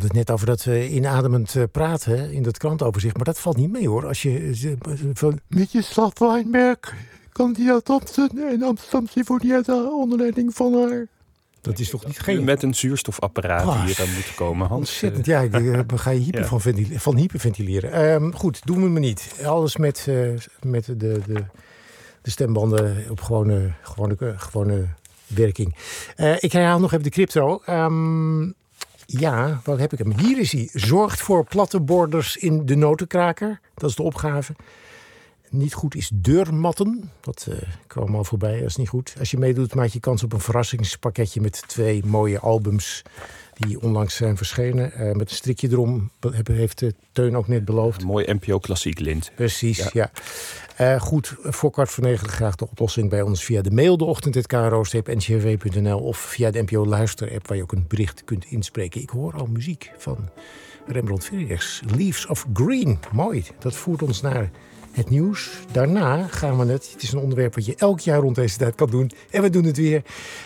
het net over dat inademend praten in dat krantoverzicht. Maar dat valt niet mee hoor. Als je van Mieczysław Weinberg, kandidaat Thompson en Amsterdam Symfonietta onder leiding van haar. Dat is toch niet geen... Met een zuurstofapparaat hier aan moeten komen, Hans. Ontzettend, ja. Dan ga je hyper van hyperventileren. Goed, doen we maar niet. Alles met de stembanden op gewone werking. Ik herhaal nog even de crypto. Ja, wat heb ik hem? Hier is hij. Zorgt voor platte borders in de notenkraker. Dat is de opgave. Niet goed is deurmatten. Dat kwam al voorbij, dat is niet goed. Als je meedoet, maak je kans op een verrassingspakketje met 2 mooie albums die onlangs zijn verschenen. Met een strikje erom, heeft Teun ook net beloofd. Een mooi NPO klassiek lint. Precies, ja. Goed, voor 8:45 graag de oplossing bij ons via de mail deochtend@kro-ncrv.nl of via de NPO luisterapp waar je ook een bericht kunt inspreken. Ik hoor al muziek van Rembrandt Verriers. Leaves of Green. Mooi, dat voert ons naar het nieuws. Daarna gaan we het is een onderwerp wat je elk jaar rond deze tijd kan doen. En we doen het weer.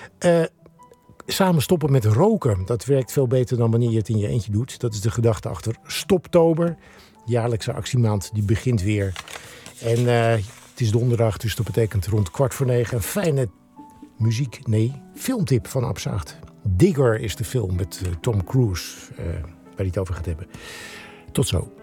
Samen stoppen met roken. Dat werkt veel beter dan wanneer je het in je eentje doet. Dat is de gedachte achter Stoptober. De jaarlijkse actiemaand die begint weer. En het is donderdag, dus dat betekent rond 8:45 een fijne filmtip van Abzacht. Digger is de film met Tom Cruise, waar hij het over gaat hebben. Tot zo.